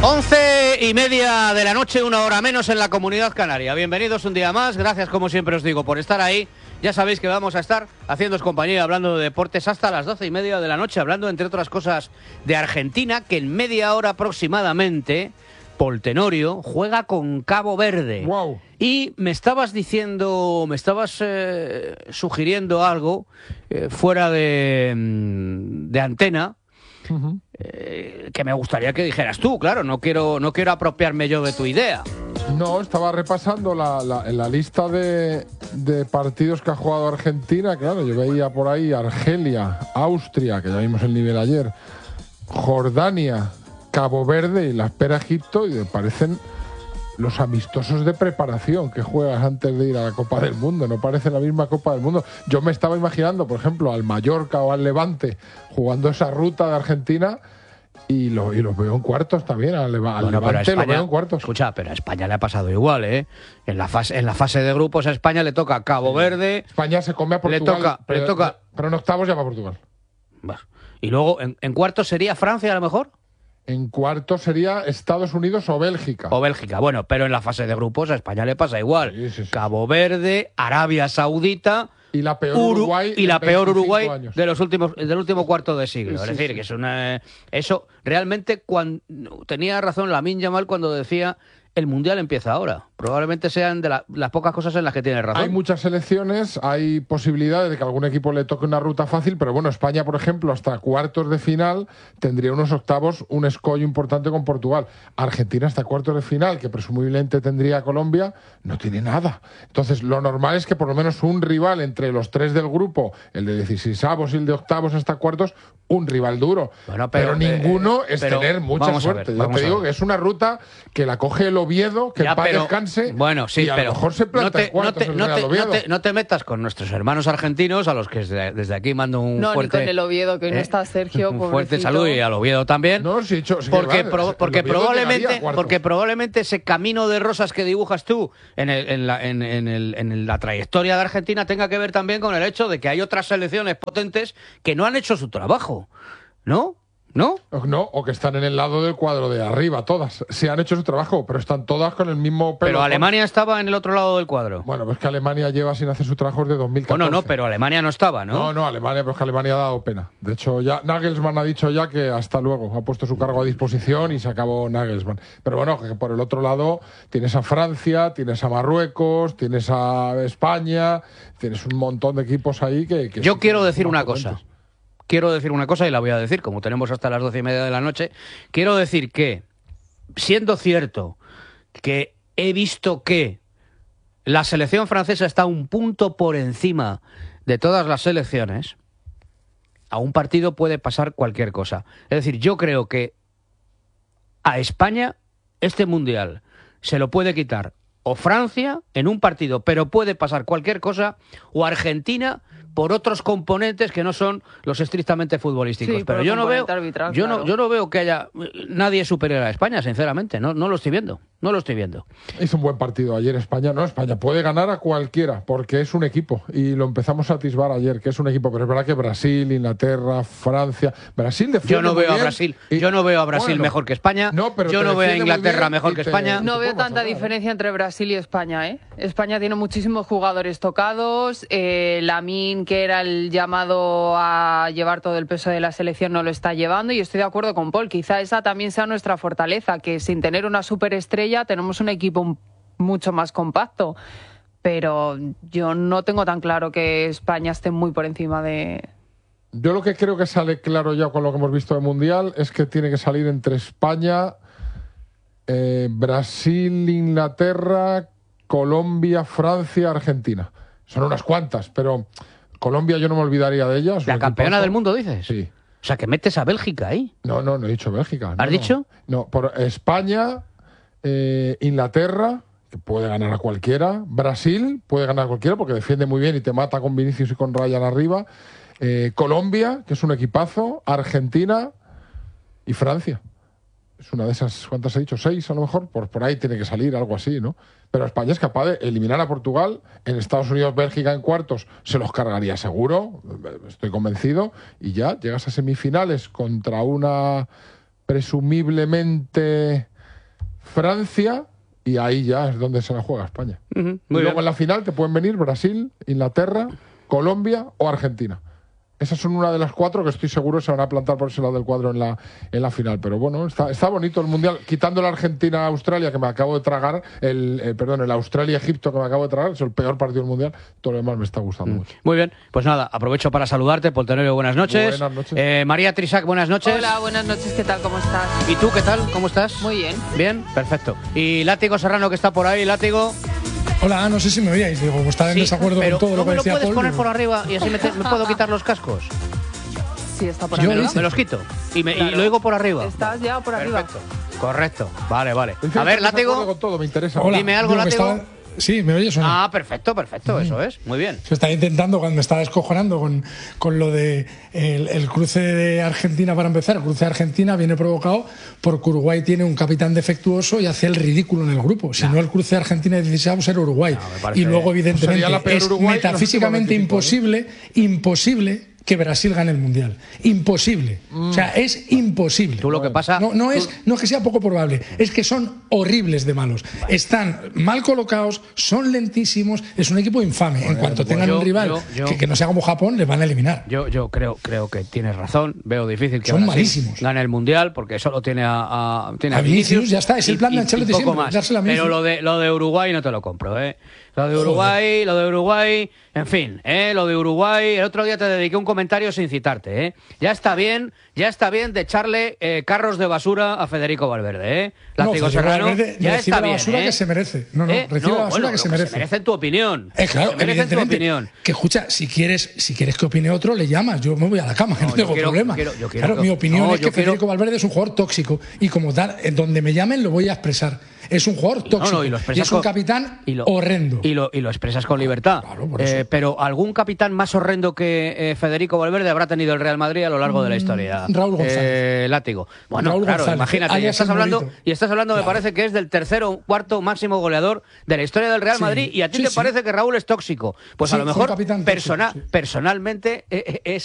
11:30 de la noche, 1 hora menos en la Comunidad Canaria. Bienvenidos un día más, gracias como siempre os digo por estar ahí. Ya sabéis que vamos a estar haciéndoos compañía hablando de deportes hasta las 12:30 de la noche, hablando entre otras cosas de Argentina, que en media hora aproximadamente Pol Tenorio juega con Cabo Verde. Wow. Y me estabas sugiriendo algo fuera de antena. Uh-huh. Que me gustaría que dijeras tú, claro, no quiero apropiarme yo de tu idea. No, estaba repasando la lista de partidos que ha jugado Argentina. Claro, yo veía por ahí Argelia, Austria, que ya vimos el nivel ayer, Jordania, Cabo Verde y la espera Egipto, y me parecen los amistosos de preparación que juegas antes de ir a la Copa del Mundo. No parece la misma Copa del Mundo. Yo me estaba imaginando, por ejemplo, al Mallorca o al Levante jugando esa ruta de Argentina y los veo en cuartos también. Al Levante España, lo veo en cuartos. Escucha, pero a España le ha pasado igual, ¿eh? En la fase de grupos a España le toca Cabo Verde. España se come a Portugal. Le toca. Pero en octavos ya va a Portugal. Bueno, y luego en cuartos sería Francia a lo mejor. En cuarto sería Estados Unidos o Bélgica. Bueno, pero en la fase de grupos a España le pasa igual. Sí. Cabo Verde, Arabia Saudita y la peor Uruguay del último cuarto de siglo. Es decir, que es eso realmente tenía razón Lamine Yamal cuando decía el Mundial empieza ahora. Probablemente sean de las pocas cosas en las que tiene razón. Hay muchas selecciones, hay posibilidades de que algún equipo le toque una ruta fácil, pero bueno, España, por ejemplo, hasta cuartos de final tendría unos octavos, un escollo importante con Portugal. Argentina hasta cuartos de final, que presumiblemente tendría Colombia, no tiene nada. Entonces, lo normal es que por lo menos un rival entre los tres del grupo, el de 16avos y el de octavos hasta cuartos, un rival duro. Bueno, pero ninguno es tener mucha suerte. Yo te digo que es una ruta que la coge el Oviedo, que el paz descanse. Bueno, sí, y a lo mejor se planta en cuartos el Real Oviedo. No te metas con nuestros hermanos argentinos, a los que desde aquí mando un fuerte... No, ni con el Oviedo, que no está Sergio, un fuerte saludo, y al Oviedo también. No, porque probablemente ese camino de rosas que dibujas tú en la trayectoria de Argentina tenga que ver también con el hecho de que hay otras selecciones potentes que no han hecho su trabajo, ¿no? ¿No? No, o que están en el lado del cuadro de arriba, todas. Sí han hecho su trabajo, pero están todas con el mismo pelo. Pero Alemania estaba en el otro lado del cuadro. Bueno, pues que Alemania lleva sin hacer su trabajo desde 2014. Bueno, no, pero Alemania no estaba, ¿no? No, Alemania, pero es que Alemania ha dado pena. De hecho, ya Nagelsmann ha dicho ya que hasta luego, ha puesto su cargo a disposición y se acabó Nagelsmann. Pero bueno, que por el otro lado tienes a Francia, tienes a Marruecos, tienes a España, tienes un montón de equipos ahí que Yo quiero decir una cosa. Quiero decir una cosa y la voy a decir, como tenemos hasta las 12:30 de la noche. Quiero decir que, siendo cierto que he visto que la selección francesa está un punto por encima de todas las selecciones, a un partido puede pasar cualquier cosa. Es decir, yo creo que a España este Mundial se lo puede quitar o Francia en un partido, pero puede pasar cualquier cosa, o Argentina por otros componentes que no son los estrictamente futbolísticos. Sí, pero yo no veo arbitral, yo claro. no veo que haya nadie superior a España, sinceramente. No lo estoy viendo. No lo estoy viendo. Hizo un buen partido ayer España. No, España puede ganar a cualquiera, porque es un equipo. Y lo empezamos a atisbar ayer, que es un equipo. Pero es verdad que Brasil, Inglaterra, Francia... Brasil defiende Yo no veo muy a bien. Brasil. Yo no veo a Brasil mejor que España. No, pero yo no veo a Inglaterra mejor que España. No veo tanta diferencia entre Brasil y España, ¿eh? España tiene muchísimos jugadores tocados. Lamine, que era el llamado a llevar todo el peso de la selección, no lo está llevando. Y estoy de acuerdo con Paul. Quizá esa también sea nuestra fortaleza, que sin tener una superestrella tenemos un equipo mucho más compacto. Pero yo no tengo tan claro que España esté muy por encima de... Yo lo que creo que sale claro ya con lo que hemos visto del Mundial es que tiene que salir entre España, Brasil, Inglaterra, Colombia, Francia, Argentina. Son unas cuantas, pero Colombia yo no me olvidaría de ella. ¿La campeona del mundo, dices? Sí. O sea, que metes a Bélgica ahí. No he dicho Bélgica. ¿Has dicho? No, por España, Inglaterra, que puede ganar a cualquiera. Brasil puede ganar a cualquiera porque defiende muy bien y te mata con Vinicius y con Ryan arriba. Colombia, que es un equipazo. Argentina y Francia. Es una de esas, ¿cuántas he dicho? 6 a lo mejor. Por ahí tiene que salir, algo así, ¿no? Pero España es capaz de eliminar a Portugal. En Estados Unidos, Bélgica en cuartos se los cargaría seguro, estoy convencido. Y ya llegas a semifinales contra una presumiblemente Francia, y ahí ya es donde se la juega España. Muy y luego bien. en la final te pueden venir Brasil, Inglaterra, Colombia o Argentina. Esas son una de las 4 que estoy seguro se van a plantar por ese lado del cuadro en la final. Pero bueno, está bonito el Mundial. Quitando la Argentina-Australia, que me acabo de tragar, el Australia-Egipto, que me acabo de tragar, es el peor partido del Mundial, todo lo demás me está gustando mucho. Muy bien, pues nada, aprovecho para saludarte, Poltenero, buenas noches. Buenas noches. María Trisac, buenas noches. Hola, buenas noches, ¿qué tal? ¿Cómo estás? ¿Y tú qué tal? ¿Cómo estás? Muy bien. Bien, perfecto. Y Látigo Serrano, que está por ahí, Látigo. Hola, no sé si me oíais, digo, pues estaba en desacuerdo pero con todo lo que ¿no me lo decía puedes Paul. poner digo, por arriba y así me puedo quitar los cascos? Sí, está por Yo arriba. hice. Me los quito y Claro. lo oigo por arriba. Estás ya por arriba. Perfecto. Correcto. Vale, vale. Estoy A ver, en desacuerdo Látigo. con todo, me interesa. Hola, Dime algo, digo que Látigo. Sí, ¿me oyes o no? Ah, perfecto, eso es. Muy bien. Yo estaba intentando, cuando me estaba descojonando con lo de el cruce de Argentina para empezar. El cruce de Argentina viene provocado porque Uruguay tiene un capitán defectuoso y hace el ridículo en el grupo. Si no, el cruce de Argentina de 16 era Uruguay. me parece- Y luego, evidentemente, Sería la peor es Uruguay en los metafísicamente últimos 25, imposible que Brasil gane el Mundial. Imposible. O sea, es imposible. Tú lo que pasa. No es que sea poco probable, es que son horribles de malos. Están mal colocados, son lentísimos, es un equipo infame. En cuanto tengan yo- un rival yo- que no sea como Japón, les van a eliminar. Yo creo que tienes razón. Veo difícil que Son Brasil malísimos. gane el Mundial porque solo tiene tiene A Vinicius, ya está, es el plan de Ancelotti poco siempre, más. dársela a Vinicius. Pero lo de Uruguay no te lo compro, ¿eh? Lo de Uruguay, en fin, lo de Uruguay. El otro día te dediqué un comentario sin citarte, ¿eh? Ya está bien de echarle carros de basura a Federico Valverde, ¿eh? Látigo Federico Serrano, Valverde ya recibe está la bien, basura ¿eh? que se merece. Recibe la basura que se merece. Se merece en tu opinión. Claro, se merece en tu evidentemente. opinión. Que escucha, si quieres que opine otro, le llamas. Yo me voy a la cama, que no yo tengo quiero- problema. yo quiero Claro, que- mi opinión no, es yo que Federico Valverde es un jugador tóxico. Y como tal, en donde me llamen lo voy a expresar. Es un jugador tóxico. Y lo expresas es un con- capitán y lo- horrendo. Y lo expresas con libertad. Claro, por eso. Pero algún capitán más horrendo que Federico Valverde habrá tenido el Real Madrid a lo largo de la historia. Raúl González. Látigo. Bueno, Raúl claro, González, imagínate. Y alias estás el hablando, Morito. me parece que es del tercero o cuarto máximo goleador de la historia del Real Sí, Madrid y a ti sí, te sí. parece que Raúl es tóxico. Pues Sí, a lo fue un mejor capitán tóxico, sí. personalmente es